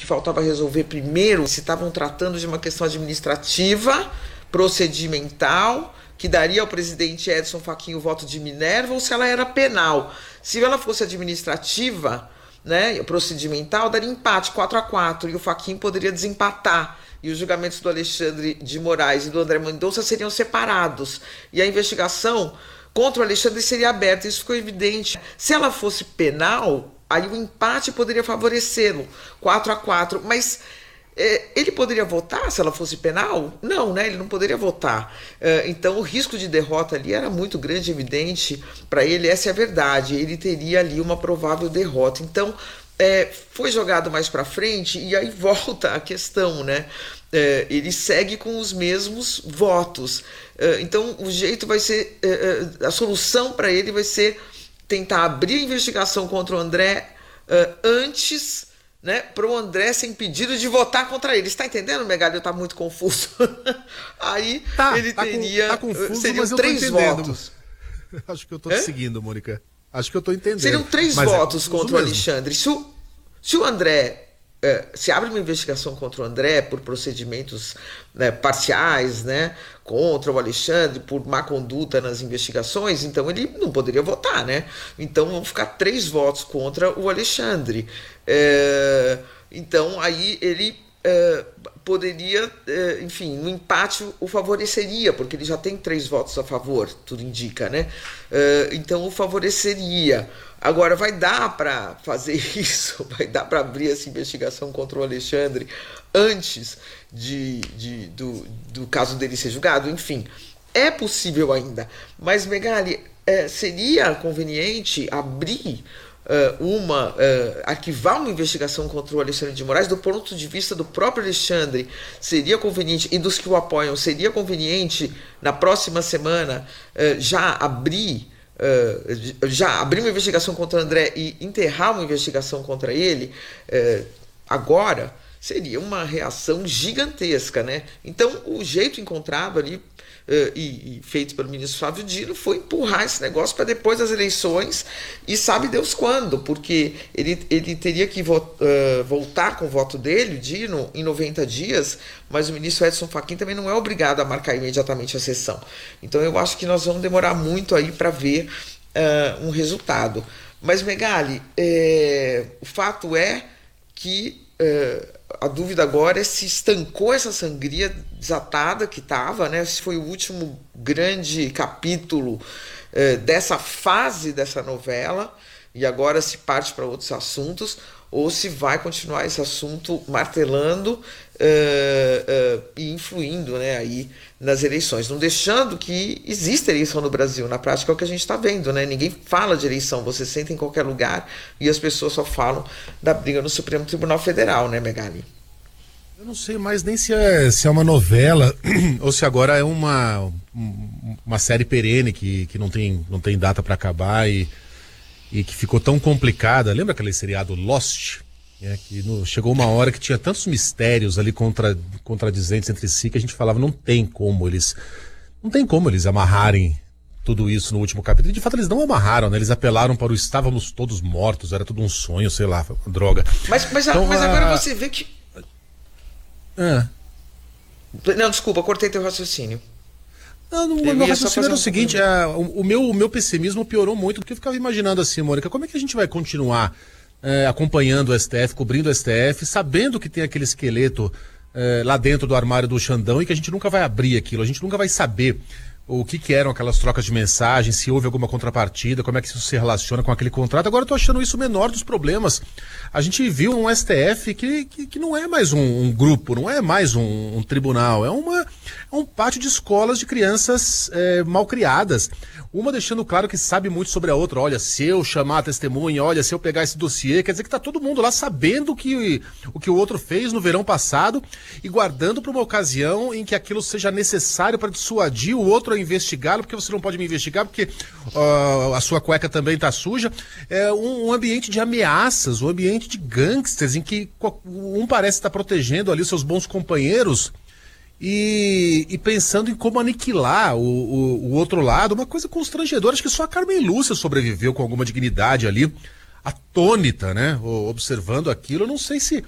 que faltava resolver primeiro se estavam tratando de uma questão administrativa, procedimental, que daria ao presidente Edson Fachin o voto de Minerva, ou se ela era penal. Se ela fosse administrativa, né, procedimental, daria empate 4-4, e o Fachin poderia desempatar, e os julgamentos do Alexandre de Moraes e do André Mendonça seriam separados, e a investigação contra o Alexandre seria aberta. Isso ficou evidente. Se ela fosse penal, aí o empate poderia favorecê-lo, 4-4, mas ele poderia votar se ela fosse penal? Não, né? Ele não poderia votar. Então o risco de derrota ali era muito grande, evidente para ele, essa é a verdade. Ele teria ali uma provável derrota. Então foi jogado mais para frente, e aí volta a questão, né? Ele segue com os mesmos votos. Então o jeito vai ser, a solução para ele vai ser tentar abrir a investigação contra o André antes, né, para o André ser impedido de votar contra ele. Está entendendo, Megali? Está muito confuso. Aí ele teria... Tá confuso, seriam mas eu 3 votos. Acho que eu estou te seguindo, Mônica. Acho que eu estou entendendo. Seriam 3 votos contra o Alexandre. Se o André... se abre uma investigação contra o André por procedimentos, né, parciais, né, contra o Alexandre, por má conduta nas investigações, então ele não poderia votar, né? Então vão ficar 3 votos contra o Alexandre. Então aí ele poderia, enfim, no empate o favoreceria, porque ele já tem 3 votos a favor, tudo indica, né? Então o favoreceria. Agora, vai dar para fazer isso? Vai dar para abrir essa investigação contra o Alexandre antes do caso dele ser julgado? Enfim, é possível ainda. Mas, Megali, seria conveniente abrir arquivar uma investigação contra o Alexandre de Moraes do ponto de vista do próprio Alexandre? Seria conveniente, e dos que o apoiam, seria conveniente na próxima semana já abrir uma investigação contra o André e enterrar uma investigação contra ele? Agora seria uma reação gigantesca, né? Então o jeito encontrado ali e feito pelo ministro Flávio Dino foi empurrar esse negócio para depois das eleições, e sabe Deus quando, porque ele teria que voltar com o voto dele, Dino, em 90 dias, mas o ministro Edson Fachin também não é obrigado a marcar imediatamente a sessão. Então eu acho que nós vamos demorar muito aí para ver um resultado. Mas, Megali, o fato é que a dúvida agora é se estancou essa sangria desatada que estava, né? Se foi o último grande capítulo dessa fase dessa novela, e agora se parte para outros assuntos, ou se vai continuar esse assunto martelando e influindo, né, aí nas eleições, não deixando que exista eleição no Brasil. Na prática é o que a gente está vendo, né? Ninguém fala de eleição, você senta em qualquer lugar e as pessoas só falam da briga no Supremo Tribunal Federal, né, Megali? Eu não sei mais nem se é uma novela ou se agora é uma série perene que não tem data para acabar e que ficou tão complicada. Lembra aquele seriado Lost? Chegou uma hora que tinha tantos mistérios ali contradizentes entre si, que a gente falava, não tem como eles amarrarem tudo isso no último capítulo. E de fato eles não amarraram, né? Eles apelaram para o estávamos todos mortos, era tudo um sonho, sei lá, uma droga. Mas agora você vê que... Não, desculpa, cortei teu raciocínio. Meu raciocínio era o seguinte, o meu pessimismo piorou muito, porque eu ficava imaginando assim, Mônica, como é que a gente vai continuar acompanhando o STF, cobrindo o STF, sabendo que tem aquele esqueleto lá dentro do armário do Xandão e que a gente nunca vai abrir aquilo, a gente nunca vai saber o que eram aquelas trocas de mensagens, se houve alguma contrapartida, como é que isso se relaciona com aquele contrato. Agora eu tô achando isso o menor dos problemas. A gente viu um STF que não é mais um grupo, não é mais um tribunal, é um pátio de escolas de crianças mal criadas. Uma deixando claro que sabe muito sobre a outra. Olha, se eu chamar a testemunha, olha, se eu pegar esse dossiê, quer dizer que tá todo mundo lá sabendo o que o outro fez no verão passado e guardando para uma ocasião em que aquilo seja necessário para dissuadir o outro a investigá-lo, porque você não pode me investigar, porque a sua cueca também tá suja. É um ambiente de ameaças, um ambiente de gangsters, em que um parece estar protegendo ali seus bons companheiros e pensando em como aniquilar o outro lado. Uma coisa constrangedora. Acho que só a Carmen Lúcia sobreviveu com alguma dignidade ali, atônita, né, observando aquilo. Eu não sei se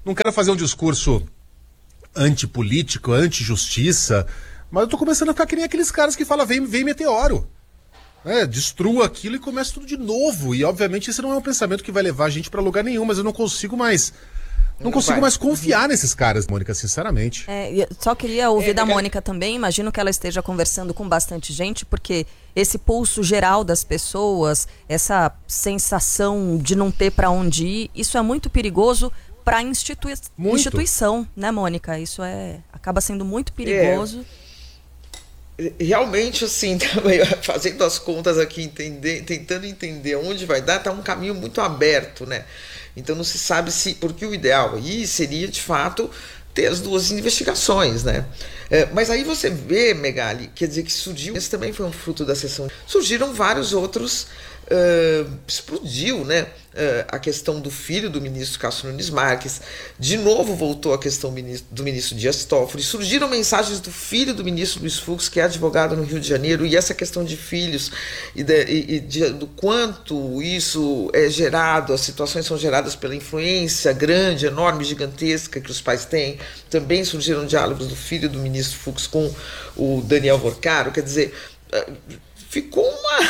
não quero fazer um discurso antipolítico, anti-justiça, mas eu tô começando a ficar que nem aqueles caras que falam, vem meteoro. Destrua aquilo e começa tudo de novo. E obviamente esse não é um pensamento que vai levar a gente pra lugar nenhum, mas eu não consigo mais confiar nesses caras, Mônica, sinceramente. Só queria ouvir da Mônica também. Imagino que ela esteja conversando com bastante gente, porque esse pulso geral das pessoas, essa sensação de não ter para onde ir, isso é muito perigoso para a instituição, né, Mônica? Isso acaba sendo muito perigoso. Realmente, assim, fazendo as contas aqui, tentando entender onde vai dar, tá um caminho muito aberto, né? Então não se sabe porque o ideal aí seria, de fato, ter as duas investigações, né? Mas aí você vê, Megali, quer dizer que esse também foi um fruto da sessão. Surgiram vários outros, explodiu, né? A questão do filho do ministro Cássio Nunes Marques, de novo voltou a questão do ministro Dias Toffoli, surgiram mensagens do filho do ministro Luiz Fux, que é advogado no Rio de Janeiro, e essa questão de filhos do quanto isso é gerado, as situações são geradas pela influência grande, enorme, gigantesca que os pais têm. Também surgiram diálogos do filho do ministro Fux com o Daniel Vorcaro, quer dizer, ficou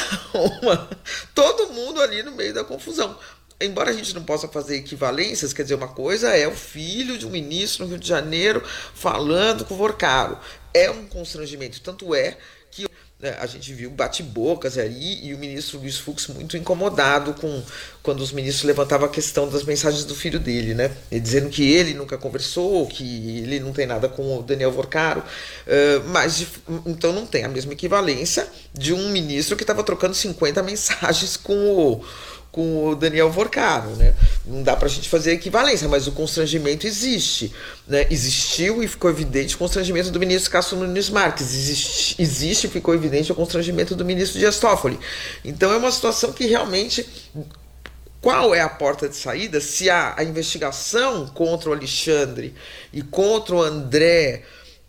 todo mundo ali no meio da confusão. Embora a gente não possa fazer equivalências, quer dizer, uma coisa é o filho de um ministro no Rio de Janeiro falando com o Vorcaro. É um constrangimento, tanto é que a gente viu bate-bocas ali e o ministro Luiz Fux muito incomodado quando os ministros levantavam a questão das mensagens do filho dele, né? E dizendo que ele nunca conversou, que ele não tem nada com o Daniel Vorcaro, então não tem a mesma equivalência de um ministro que estava trocando 50 mensagens com o Daniel Vorcaro, né? Não dá pra gente fazer equivalência, mas o constrangimento existe, né? Existiu e ficou evidente o constrangimento do ministro Cássio Nunes Marques, existe e ficou evidente o constrangimento do ministro Dias Toffoli. Então é uma situação que realmente, qual é a porta de saída? Se a investigação contra o Alexandre e contra o André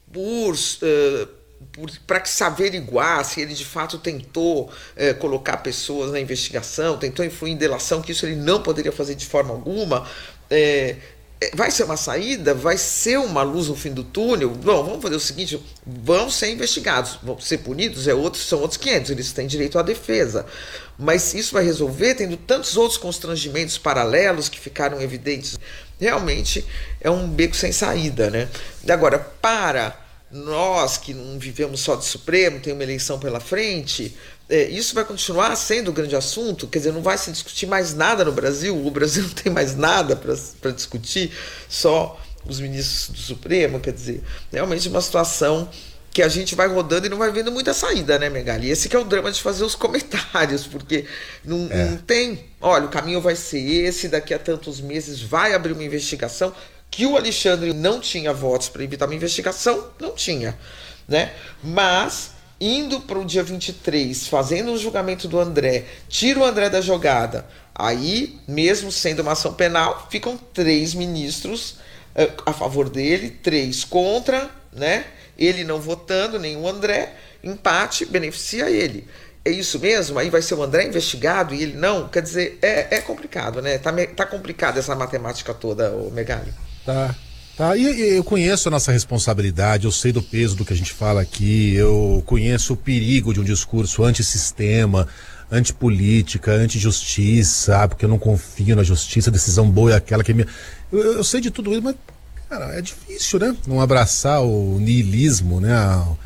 para que se averiguar se ele de fato tentou colocar pessoas na investigação, tentou influir em delação, que isso ele não poderia fazer de forma alguma, vai ser uma saída, vai ser uma luz no fim do túnel. Bom, vamos fazer o seguinte, vão ser investigados, vão ser punidos, são outros 500, eles têm direito à defesa, mas isso vai resolver tendo tantos outros constrangimentos paralelos que ficaram evidentes. Realmente é um beco sem saída, né? Agora, para nós que não vivemos só de Supremo, tem uma eleição pela frente, isso vai continuar sendo o grande assunto, quer dizer, não vai se discutir mais nada no Brasil, o Brasil não tem mais nada para discutir, só os ministros do Supremo, quer dizer, realmente uma situação que a gente vai rodando e não vai vendo muita saída, né, Megali? Esse que é o drama de fazer os comentários, porque não tem, olha, o caminho vai ser esse, daqui a tantos meses vai abrir uma investigação. Que o Alexandre não tinha votos para evitar uma investigação, não tinha, né? Mas, indo para o dia 23, fazendo um julgamento do André, tira o André da jogada, aí, mesmo sendo uma ação penal, ficam 3 ministros a favor dele, 3 contra, né? Ele não votando, nem o André, empate, beneficia ele. É isso mesmo? Aí vai ser o André investigado e ele não? Quer dizer, é complicado, né? Tá complicada essa matemática toda, Megali. Tá. E eu conheço a nossa responsabilidade, eu sei do peso do que a gente fala aqui, eu conheço o perigo de um discurso antissistema, antipolítica, antijustiça, porque eu não confio na justiça, a decisão boa é aquela que eu sei de tudo isso, mas, cara, é difícil, né? Não abraçar o niilismo, né?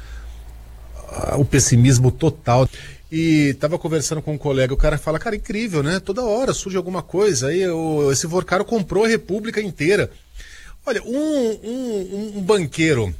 O pessimismo total. E tava conversando com um colega, o cara fala, cara, incrível, né? Toda hora surge alguma coisa, aí esse Vorcaro comprou a República inteira. Olha, um banqueiro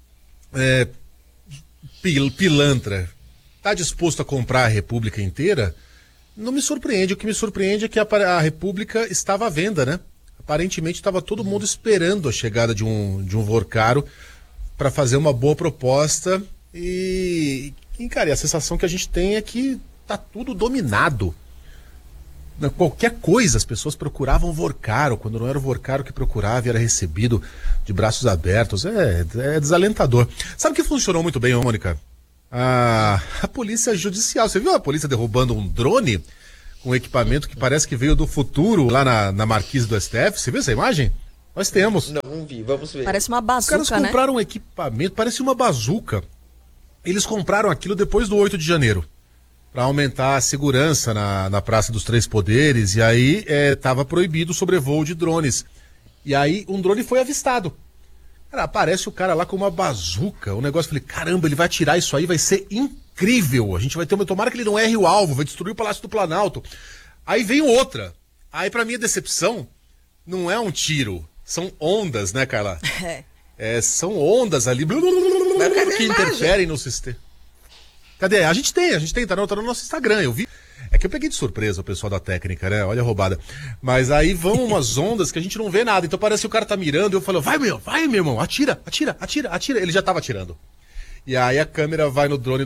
pilantra tá disposto a comprar a República inteira? Não me surpreende. O que me surpreende é que a República estava à venda, né? Aparentemente estava todo mundo esperando a chegada de um Vorcaro para fazer uma boa proposta e, cara, a sensação que a gente tem é que tá tudo dominado. Qualquer coisa, as pessoas procuravam Vorcaro, quando não era o Vorcaro que procurava e era recebido de braços abertos. É desalentador. Sabe o que funcionou muito bem, Mônica? A polícia judicial. Você viu a polícia derrubando um drone com equipamento que parece que veio do futuro lá na marquise do STF? Você viu essa imagem? Nós temos. Não vi, vamos ver. Parece uma bazuca, Os caras compraram um equipamento, parece uma bazuca. Eles compraram aquilo depois do 8 de janeiro. Para aumentar a segurança na Praça dos Três Poderes. E aí estava proibido o sobrevoo de drones. E aí um drone foi avistado. Cara, aparece o cara lá com uma bazuca. O negócio, falei, caramba, ele vai atirar isso aí, vai ser incrível. A gente vai ter uma... Tomara que ele não erre o alvo, vai destruir o Palácio do Planalto. Aí vem outra. Aí pra minha decepção, não é um tiro. São ondas, né, Carla? São ondas ali que interferem no sistema. Cadê? A gente tem, tá no nosso Instagram, eu vi. É que eu peguei de surpresa o pessoal da técnica, né? Olha a roubada. Mas aí vão umas ondas que a gente não vê nada. Então parece que o cara tá mirando e eu falo, vai meu irmão, atira. Ele já tava atirando. E aí a câmera vai no drone,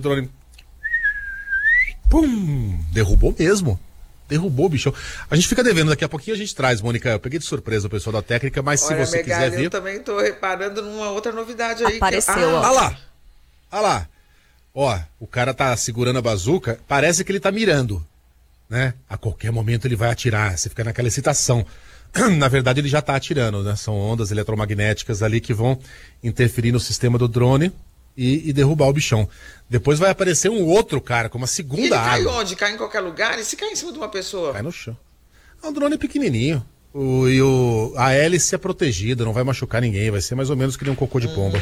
pum! Derrubou mesmo. Derrubou o bichão. A gente fica devendo, daqui a pouquinho a gente traz, Mônica. Eu peguei de surpresa o pessoal da técnica, mas olha, se você quiser ver... Eu também tô reparando numa outra novidade aí. Apareceu, ó. Olha lá. Ó, o cara tá segurando a bazuca, parece que ele tá mirando, né? A qualquer momento ele vai atirar, você fica naquela excitação. Na verdade ele já tá atirando, né? São ondas eletromagnéticas ali que vão interferir no sistema do drone e derrubar o bichão. Depois vai aparecer um outro cara com uma segunda arma. Ele cai onde? Cai em qualquer lugar? E se cai em cima de uma pessoa? Cai no chão. É um drone pequenininho. A hélice é protegida, não vai machucar ninguém, vai ser mais ou menos que nem um cocô de pomba.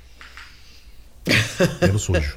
Menos sujo.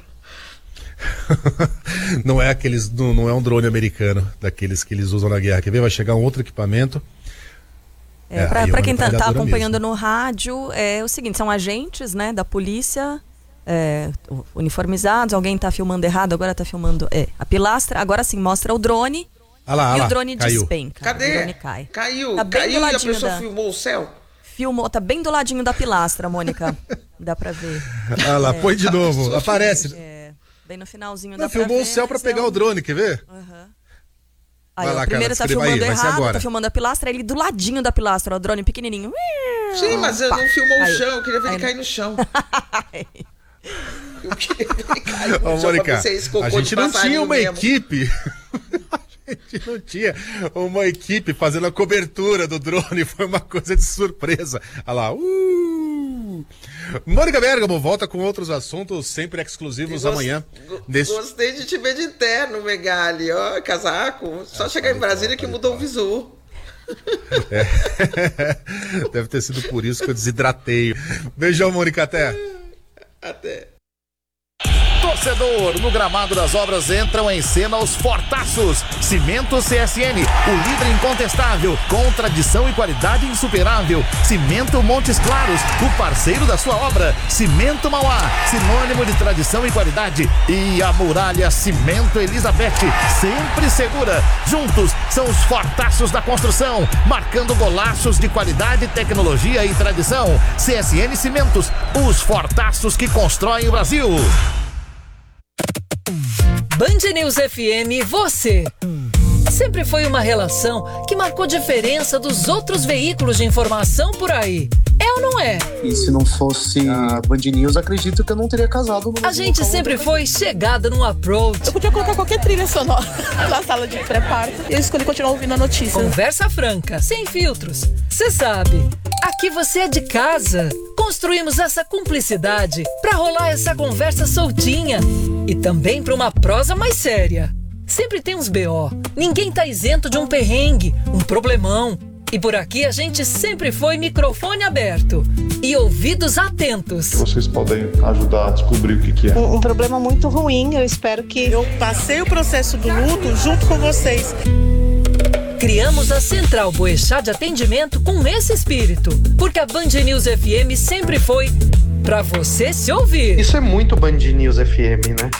Não é um drone americano, daqueles que eles usam na guerra. Quer ver? Vai chegar um outro equipamento. Para quem tá acompanhando mesmo no rádio, é o seguinte, são agentes, né, da polícia, uniformizados. Alguém tá filmando errado, agora tá filmando a pilastra. Agora sim, mostra o drone e o drone despenca. Cadê? O drone cai. Caiu e a pessoa filmou o céu? Filmou, tá bem do ladinho da pilastra, Mônica. Dá pra ver. Olha lá, põe de novo, aparece. Bem no finalzinho da filmou o céu pra pegar o drone, quer ver? Aí o primeiro tá filmando errado, tá filmando a pilastra, ele do ladinho da pilastra, o drone pequenininho. Sim, mas ele não filmou o chão, eu queria ver ele cair no chão. Eu queria ver ele cair no chão. Mônica, a gente não tinha uma equipe... A gente não tinha uma equipe fazendo a cobertura do drone, foi uma coisa de surpresa. Olha lá, Mônica Bergamo volta com outros assuntos sempre exclusivos amanhã. Gostei de te ver de terno, Megali, ó, casaco. Só chegar em Brasília que mudou o visu. Deve ter sido por isso que eu desidratei. Beijão, Mônica, até. Torcedor, no gramado das obras entram em cena os fortaços. Cimento CSN, o líder incontestável, com tradição e qualidade insuperável. Cimento Montes Claros, o parceiro da sua obra. Cimento Mauá, sinônimo de tradição e qualidade. E a Muralha Cimento Elizabeth, sempre segura. Juntos, são os fortaços da construção, marcando golaços de qualidade, tecnologia e tradição. CSN Cimentos, os fortaços que constroem o Brasil. Band News FM, você. Sempre foi uma relação que marcou diferença dos outros veículos de informação por aí. É ou não é? E se não fosse a Band News, acredito que eu não teria casado no A gente sempre foi chegada num approach. Eu podia colocar qualquer trilha sonora na sala de pré-parto e eu escolhi continuar ouvindo a notícia. Conversa franca, sem filtros. Você sabe, aqui você é de casa. Construímos essa cumplicidade pra rolar essa conversa soltinha e também pra uma prosa mais séria. Sempre tem uns BO. Ninguém tá isento de um perrengue, um problemão. E por aqui a gente sempre foi microfone aberto e ouvidos atentos. Vocês podem ajudar a descobrir o que é. Um problema muito ruim, eu espero que... Eu passei o processo do luto junto com vocês. Criamos a Central Boechat de atendimento com esse espírito, porque a Band News FM sempre foi pra você se ouvir. Isso é muito Band News FM, né?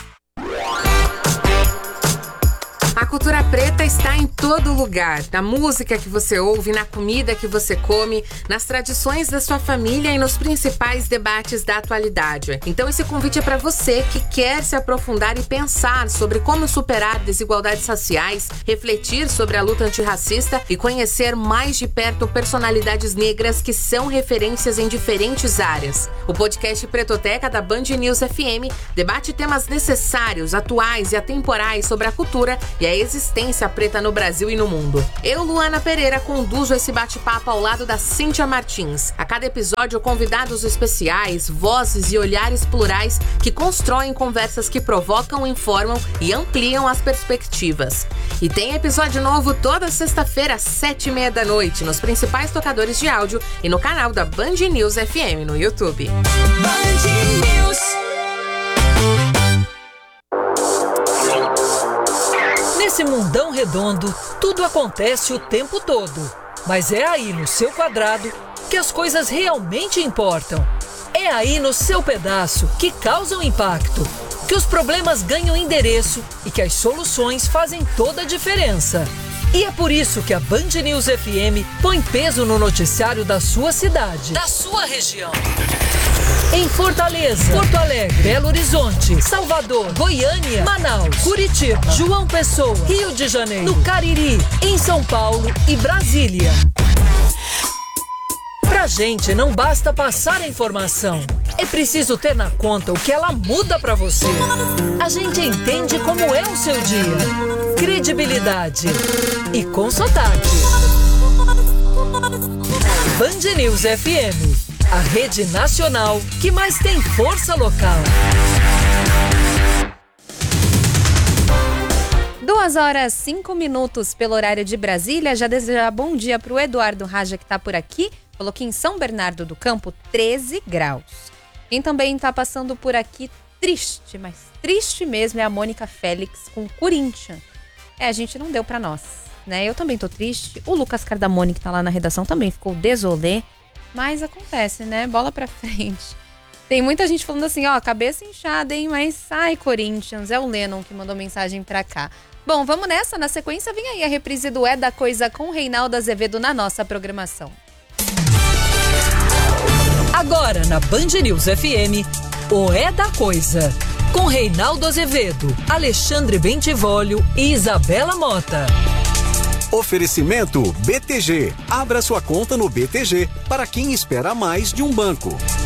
A cultura preta está em todo lugar, na música que você ouve, na comida que você come, nas tradições da sua família e nos principais debates da atualidade. Então esse convite é para você que quer se aprofundar e pensar sobre como superar desigualdades raciais, refletir sobre a luta antirracista e conhecer mais de perto personalidades negras que são referências em diferentes áreas. O podcast Pretoteca da Band News FM debate temas necessários, atuais e atemporais sobre a cultura e a existência resistência preta no Brasil e no mundo. Eu, Luana Pereira, conduzo esse bate-papo ao lado da Cíntia Martins. A cada episódio, convidados especiais, vozes e olhares plurais que constroem conversas que provocam, informam e ampliam as perspectivas. E tem episódio novo toda sexta-feira às 7h30 da noite nos principais tocadores de áudio e no canal da Band News FM no YouTube. Band News. Nesse mundão redondo, tudo acontece o tempo todo. Mas é aí no seu quadrado que as coisas realmente importam. É aí no seu pedaço que causam impacto, que os problemas ganham endereço e que as soluções fazem toda a diferença. E é por isso que a Band News FM põe peso no noticiário da sua cidade, da sua região. Em Fortaleza, Porto Alegre, Belo Horizonte, Salvador, Goiânia, Manaus, Curitiba, João Pessoa, Rio de Janeiro, no Cariri, em São Paulo e Brasília. Pra gente não basta passar a informação, é preciso ter na conta o que ela muda pra você. A gente entende como é o seu dia. Credibilidade e com sotaque. Band News FM, a rede nacional que mais tem força local. 2h05 pelo horário de Brasília. Já desejar bom dia para o Eduardo Raja, que está por aqui. Falou que em São Bernardo do Campo, 13 graus. Quem também está passando por aqui triste, mas triste mesmo, é a Mônica Félix com Corinthians. A gente não deu para nós, né? Eu também tô triste. O Lucas Cardamone, que tá lá na redação, também ficou desolé. Mas acontece, né? Bola pra frente. Tem muita gente falando assim, ó, cabeça inchada, hein? Mas sai, Corinthians. É o Lennon que mandou mensagem pra cá. Bom, vamos nessa. Na sequência, vem aí a reprise do É da Coisa com Reinaldo Azevedo na nossa programação. Agora, na Band News FM, o É da Coisa. Com Reinaldo Azevedo, Alexandre Bentivolio e Isabela Mota. Oferecimento BTG. Abra sua conta no BTG para quem espera mais de um banco.